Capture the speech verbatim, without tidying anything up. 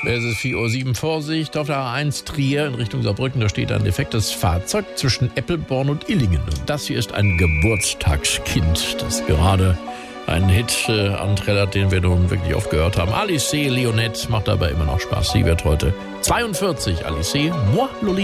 Es ist vier Uhr sieben, Vorsicht auf der A eins Trier in Richtung Saarbrücken. Da steht ein defektes Fahrzeug zwischen Eppelborn und Illingen. Und das hier ist ein Geburtstagskind, das gerade einen Hit äh, anträllert, den wir nun wirklich oft gehört haben. Alice Leonette macht aber immer noch Spaß. Sie wird heute zweiundvierzig. Alice, moi, Loli.